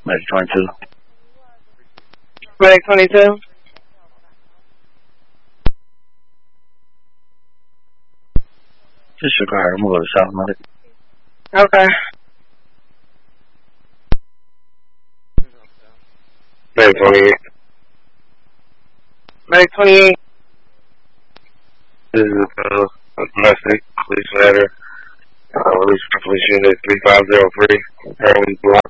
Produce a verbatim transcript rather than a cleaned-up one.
Medic twenty-two. Medic twenty-two. Just shook her. I'm going to South Medic. Okay. Medic twenty-eight. Medic twenty-eight. This is uh, a domestic police matter. Uh, release police unit three five zero three. Apparently blocked.